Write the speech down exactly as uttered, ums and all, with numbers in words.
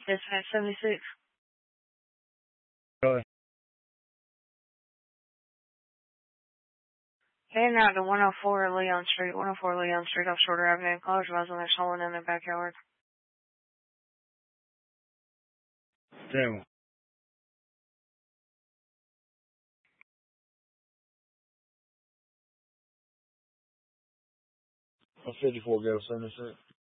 Dispatch seventy-six. Really? Heading out to one oh four Leon Street, one oh four Leon Street off Shorter Avenue. Callers advising there's someone in their backyard. Damn. fifty-four go seventy-six.